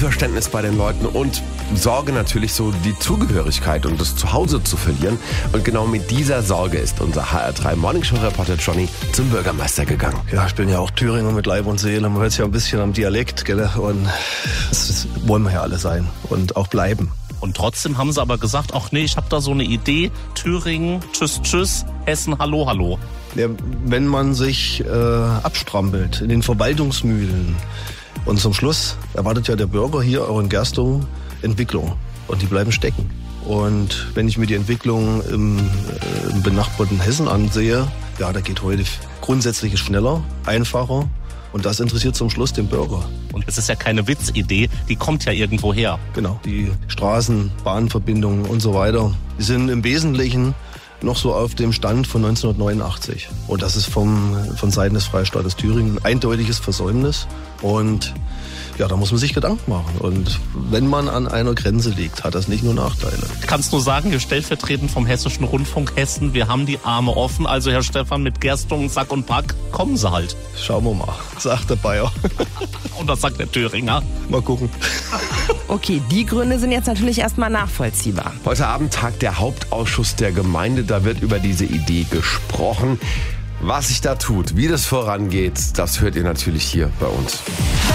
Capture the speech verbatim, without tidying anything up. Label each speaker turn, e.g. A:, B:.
A: Unverständnis bei den Leuten und Sorge natürlich so die Zugehörigkeit und das Zuhause zu verlieren. Und genau mit dieser Sorge ist unser H R drei Morningshow-Reporter Johnny zum Bürgermeister gegangen.
B: Ja, ich bin ja auch Thüringer mit Leib und Seele. Man hört es ja ein bisschen am Dialekt, gell? Und das wollen wir ja alle sein und auch bleiben.
C: Und trotzdem haben sie aber gesagt, ach nee, ich habe da so eine Idee, Thüringen, tschüss, tschüss, Hessen, hallo, hallo.
B: Ja, wenn man sich äh, abstrampelt in den Verwaltungsmühlen und zum Schluss erwartet ja der Bürger hier auch in Gerstung Entwicklung und die bleiben stecken. Und wenn ich mir die Entwicklung im, äh, im benachbarten Hessen ansehe, ja, da geht heute grundsätzlich schneller, einfacher. Und das interessiert zum Schluss den Bürger.
C: Und es ist ja keine Witzidee, die kommt ja irgendwo her.
B: Genau, die Straßen, Bahnverbindungen und so weiter, die sind im Wesentlichen noch so auf dem Stand von neunzehnhundertneunundachtzig. Und das ist vom, von Seiten des Freistaates Thüringen ein eindeutiges Versäumnis. Und ja, da muss man sich Gedanken machen. Und wenn man an einer Grenze liegt, hat das nicht nur Nachteile.
C: Ich kann es nur sagen, wir stellvertretend vom Hessischen Rundfunk Hessen, wir haben die Arme offen. Also Herr Stephan, mit Gerstungen, Sack und Pack, kommen Sie halt.
B: Schauen wir mal, sagt der Bayer.
C: Und das sagt der Thüringer.
B: Mal gucken.
D: Okay, die Gründe sind jetzt natürlich erstmal nachvollziehbar.
A: Heute Abend tagt der Hauptausschuss der Gemeinde. Da wird über diese Idee gesprochen. Was sich da tut, wie das vorangeht, das hört ihr natürlich hier bei uns.